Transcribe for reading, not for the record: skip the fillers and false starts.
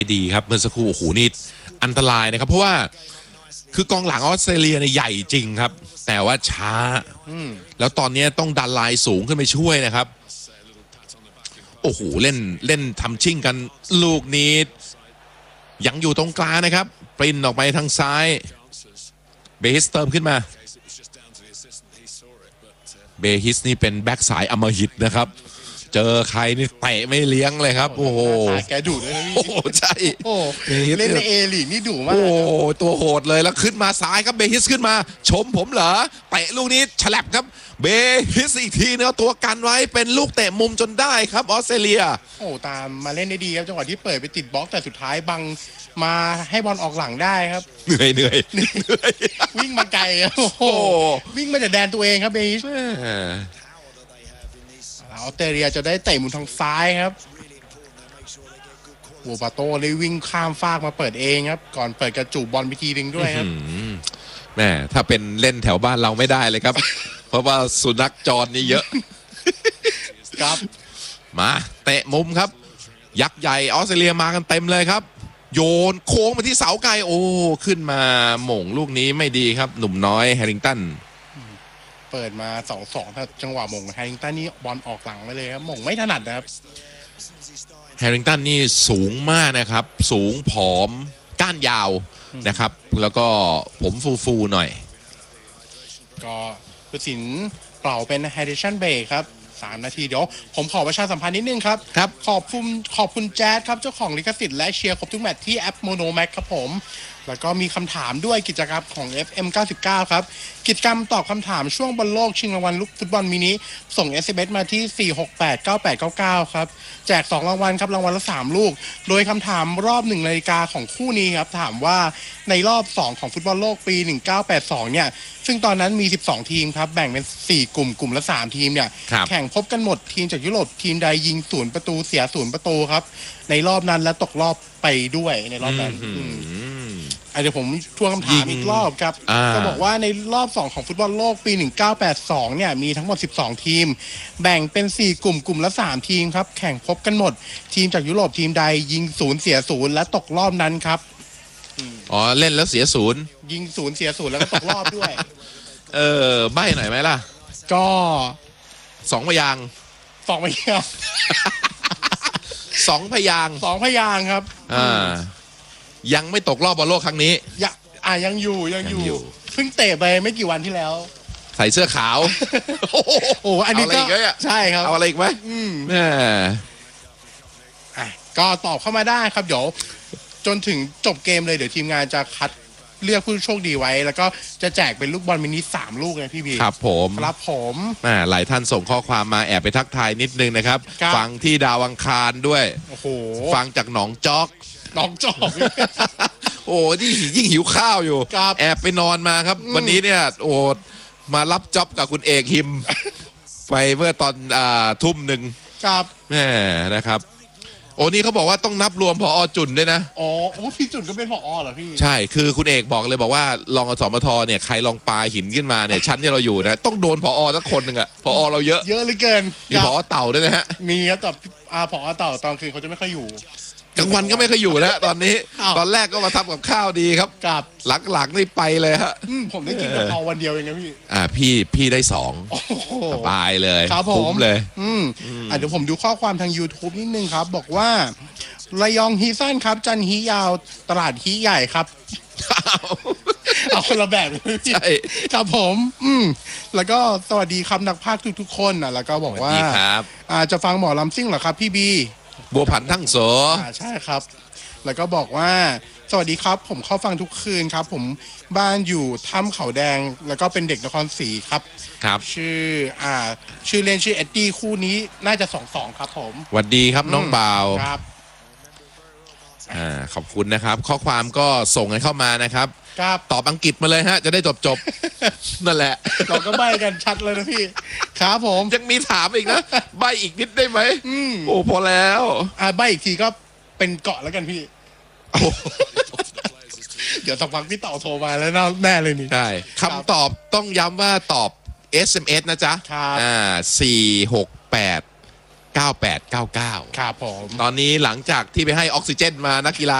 ดีครับเมื่อสักครู่โอ้โหนี่อันตรายนะครับเพราะว่าคือกองหลังออสเตรเลียเนี่ยใหญ่จริงครับแต่ว่าช้าแล้วตอนนี้ต้องดันลายสูงขึ้นไปช่วยนะครับโอ้โหเล่นทำชิ่งกันลูกนี้ยังอยู่ตรงกลางนะครับปรินออกไปทางซ้ายเบฮิสเติมขึ้นมาเบฮิสนี่เป็นแบ็กสายอำมหิตนะครับเจอใครนี่เตะไม่เลี้ยงเลยครับโอ้โหแกดุเลยนะพี่โอ้ใช่เล่นในเอลีกนี่ดุมากโอ้ตัวโหดเลยแล้วขึ้นมาซ้ายครับเบฮิสขึ้นมาชมผมเหรอเตะลูกนี้ฉลับครับเบฮิสอีกทีเนื้อตัวกันไว้เป็นลูกเตะมุมจนได้ครับออสเตรเลียโอ้ตามมาเล่นได้ดีครับจังหวะที่เปิดไปติดบล็อกแต่สุดท้ายบังมาให้บอลออกหลังได้ครับเหนื่อยวิ่งมาไกลครับโอ้โหวิ่งมาจากแดนตัวเองครับเบฮิสออสเตรเลียจะได้เตะมุมทางซ้ายครับโวบาโต้เลยวิ่งข้ามฟากมาเปิดเองครับก่อนเปิดกระจุบบอลไปทีนึงด้วยครับแม่ถ้าเป็นเล่นแถวบ้านเราไม่ได้เลยครับ เพราะว่าสุนัขจรนี่เยอะครับมาเตะมุมครับยักษ์ใหญ่ออสเตรเลียมากันเต็มเลยครับโยนโค้งมาที่เสาไกลโอ้ขึ้นมาหม่งลูกนี้ไม่ดีครับหนุ่มน้อยแฮริงตันเปิดมา 2-2 ถ้าจังหวะหม่งแฮริงตันนี่บอลออกหลังไปเลยครับหม่งไม่ถนัดนะครับแฮริงตันนี่สูงมากนะครับสูงผอมก้านยาวนะครับแล้วก็ผมฟูๆหน่อยก็ผู้สินเปล่าเป็น Hydration Break ครับ3 นาทีเดี๋ยวผมขอประชาสัมพันธ์นิดนึงครับขอบคุณแจ๊ดครับเจ้าของลิขสิทธิ์และเชียร์ครบทุกแมตช์ที่แอป Mono Max ครับผมแล้วก็มีคำถามด้วยกิจกรรมของ FM 99ครับกิจกรรมตอบคำถามช่วงบอลโลกชิงรางวัลลูกฟุตบอลมินิส่ง SMS มาที่4689899ครับแจก2รางวัลครับรางวัลละ3ลูกโดยคำถามรอบ1 นาฬิกาของคู่นี้ครับถามว่าในรอบ2ของฟุตบอลโลกปี1982เนี่ยซึ่งตอนนั้นมี12ทีมครับแบ่งเป็น4กลุ่มละ3ทีมเนี่ยแข่งพบกันหมดทีมจากยุโรปทีมใดยิง0ประตูเสีย0ประตูครับในรอบนั้นและตกรอบไปด้วยในรอบนั้นเดี๋ยวผมทวนคำถามอีกรอบครับก็บอกว่าในรอบ2ของฟุตบอลโลกปี1982เนี่ยมีทั้งหมด12ทีมแบ่งเป็น4กลุ่มละ3ทีมครับแข่งพบกันหมดทีมจากยุโรปทีมใดยิง0เสีย0และตกรอบนั้นครับเล่นแล้วเสีย0 ยิง0เสีย0แล้วก็ตกรอบด้วยใบ้หน่อยไหมล่ะก็ 2 พยางค์ 2 พยางค์ 2 พยางค์ 2 พยางค์ครับยังไม่ตกรอบบอลโลกครั้งนี้ยังอยู่เพิ่งเตะไปไม่กี่วันที่แล้วใส่เสื้อขาวโอ้อันนี้ก็ใช่ครับเอาอะไรอีกไหมก็ตอบเข้ามาได้ครับเดี๋ยวจนถึงจบเกมเลยเดี๋ยวทีมงานจะคัดเลือกผู้โชคดีไว้แล้วก็จะแจกเป็นลูกบอลมินิ3 ลูกเลยพี่บีครับผมหลายท่านส่งข้อความมาแอบไปทักทายนิดนึงนะครับฟังที่ดาวอังคารด้วยโอ้โหฟังจากหนองจอกโอ้ยิ่งหิวข้าวอยู่แอบไปนอนมาครับวันนี้เนี่ยโอ้มารับจ็อบกับคุณเอกหิมไปเมื่อตอนทุ่ม 1 ครับแม่นะครับโอ้นี่เขาบอกว่าต้องนับรวมผอ.จุนด้วยนะพี่จุนก็เป็นผอ.เหรอพี่ใช่คือคุณเอกบอกเลยบอกว่ารองสมทเนี่ยใครลองปาหินขึ้นมาเนี่ยชั้นที่เราอยู่นะต้องโดนผอ.สักคนหนึ่งอะผอ.เราเยอะเหลือเกินมีผอ.เต่าด้วยนะฮะมีครับแต่ผอ.เต่าตอนคืนเขาจะไม่ค่อยอยู่กลางวันก็ไม่เคยอยู่แล้วตอนนี้ตอนแรกก็มาทำกับข้าวดีครับหลังๆนี่ไปเลยฮะผมได้กินกะเพราวันเดียวเองนะพี่ได้2สบายเลยคุ้มเลยเดี๋ยวผมดูข้อความทาง YouTube นิดนึงครับบอกว่าระยองฮีสั้นครับจันฮียาวตลาดฮีใหญ่ครับเอาคนละแบบใช่ครับผมแล้วก็สวัสดีครับนักพากย์ทุกๆคนแล้วก็บอกว่าจะฟังหมอลำซิ่งเหรอครับพี่บีบัวผันทั้งโสใช่ครับแล้วก็บอกว่าสวัสดีครับผมเข้าฟังทุกคืนครับผมบ้านอยู่ถ้ำเขาแดงแล้วก็เป็นเด็กนครศรีครับชื่อเล่นชื่อเอ็ดดี้คู่นี้น่าจะ2-2ครับผมสวัสดีครับน้องบ่าวครับขอบคุณนะครับข้อความก็ส่งกันเข้ามานะครับตอบอังกฤษมาเลยฮะจะได้จบนั่นแหละเราก็ใบกันชัดเลยนะพี่ครับผมยังมีถามอีกนะใบอีกนิดได้ไหมโอ้พอแล้วใบอีกทีก็เป็นเกาะแล้วกันพี่เดี๋ยวสักพักพี่ต่อโทรมาแล้วแน่เลยนี่ใช่คำตอบต้องย้ำว่าตอบ SMS นะจ๊ะ468 9899 ครับผมตอนนี้หลังจากที่ไปให้ออกซิเจนมานักกีฬา